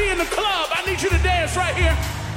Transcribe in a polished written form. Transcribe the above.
in the club, I need you to dance right here.